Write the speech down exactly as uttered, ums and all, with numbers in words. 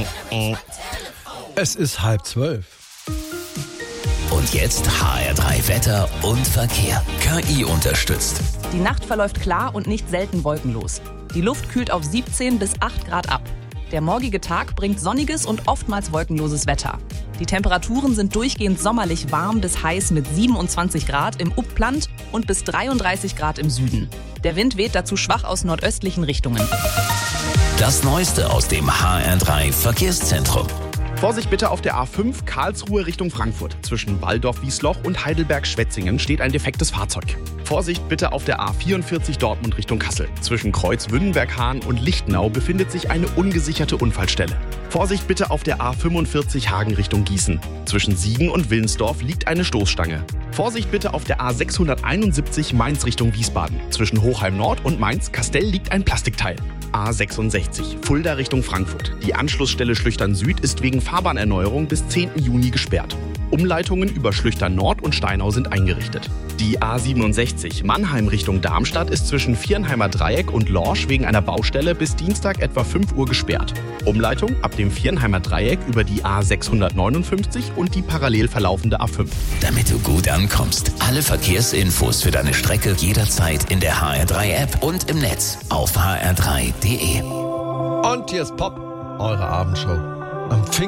Es ist halb zwölf. Und jetzt H R drei Wetter und Verkehr. K I unterstützt. Die Nacht verläuft klar und nicht selten wolkenlos. Die Luft kühlt auf siebzehn bis acht Grad ab. Der morgige Tag bringt sonniges und oftmals wolkenloses Wetter. Die Temperaturen sind durchgehend sommerlich warm bis heiß mit siebenundzwanzig Grad im Upland und bis dreiunddreißig Grad im Süden. Der Wind weht dazu schwach aus nordöstlichen Richtungen. Das Neueste aus dem H R drei Verkehrszentrum. Vorsicht bitte auf der A fünf Karlsruhe Richtung Frankfurt. Zwischen Walldorf-Wiesloch und Heidelberg-Schwetzingen steht ein defektes Fahrzeug. Vorsicht bitte auf der A vierundvierzig Dortmund Richtung Kassel. Zwischen Kreuz Wünnenberg-Hahn und Lichtenau befindet sich eine ungesicherte Unfallstelle. Vorsicht bitte auf der A fünfundvierzig Hagen Richtung Gießen. Zwischen Siegen und Willensdorf liegt eine Stoßstange. Vorsicht bitte auf der A sechshunderteinundsiebzig Mainz Richtung Wiesbaden. Zwischen Hochheim Nord und Mainz-Kastell liegt ein Plastikteil. A sechsundsechzig Fulda Richtung Frankfurt. Die Anschlussstelle Schlüchtern Süd ist wegen Fahrbahnerneuerung bis zehnten Juni gesperrt. Umleitungen über Schlüchtern Nord und Steinau sind eingerichtet. Die A siebenundsechzig Mannheim Richtung Darmstadt ist zwischen Viernheimer Dreieck und Lorsch wegen einer Baustelle bis Dienstag etwa fünf Uhr gesperrt. Umleitung ab dem Viernheimer Dreieck über die A sechshundertneunundfünfzig und die parallel verlaufende A fünf. Damit du gut ankommst, alle Verkehrsinfos für deine Strecke jederzeit in der H R drei App und im Netz auf h r drei punkt d e. Und hier ist Pop, eure Abendshow. Am Pfingsten